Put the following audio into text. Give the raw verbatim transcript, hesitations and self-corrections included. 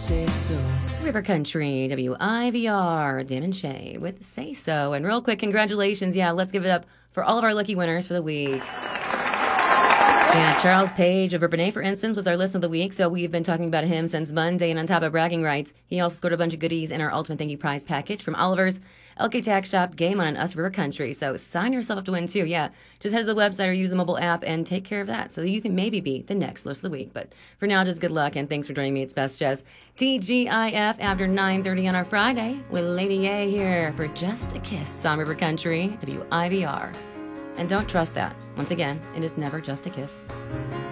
say so. River Country, W I V R, Dan and Shay with Say So. And real quick, congratulations. Yeah, let's give it up for all of our lucky winners for the week. Yeah, Charles Page of Bourbonnais, for instance, was our list of the week, so we've been talking about him since Monday, and on top of bragging rights, he also scored a bunch of goodies in our Ultimate Thank You Prize package from Oliver's, L K Tax Shop, Game On, and Us River Country, so sign yourself up to win too. Yeah, just head to the website or use the mobile app and take care of that so that you can maybe be the next list of the week. But for now, just good luck, and thanks for joining me. It's Best Jazz T G I F after nine thirty on our Friday with Lady A here for Just a Kiss on River Country, W I V R. And don't trust that. Once again, it is never just a kiss.